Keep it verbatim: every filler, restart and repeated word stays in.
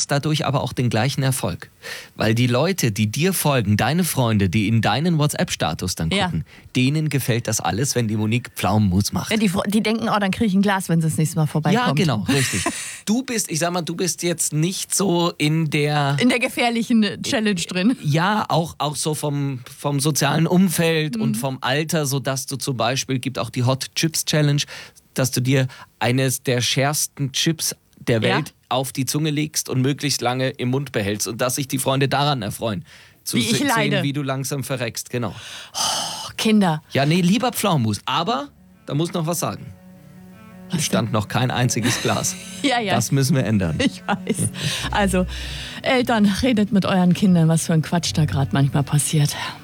hast dadurch aber auch den gleichen Erfolg. Weil die Leute, die dir folgen, deine Freunde, die in deinen WhatsApp-Status dann Ja. gucken, denen gefällt das alles, wenn die Monique Pflaumenmus macht. Ja, die, die denken, oh, dann kriege ich ein Glas, wenn sie das nächste Mal vorbeikommt. Ja, genau, richtig. Du bist, ich sag mal, du bist jetzt nicht so in der... In der gefährlichen Challenge drin. Ja, auch, auch so vom, vom sozialen Umfeld und vom Alter, sodass du zum Beispiel, gibt auch die Hot Chips Challenge, dass du dir eines der schärfsten Chips der Welt Ja. auf die Zunge legst und möglichst lange im Mund behältst und dass sich die Freunde daran erfreuen. Zu Wie ich se- leide. sehen, wie du langsam verreckst, genau. Oh, Kinder. Ja, nee, lieber Pflaumenmus, aber da muss noch was sagen. Es stand noch kein einziges Glas. Ja, ja. Das müssen wir ändern. Ich weiß. Also, Eltern, redet mit euren Kindern, was für ein Quatsch da gerade manchmal passiert.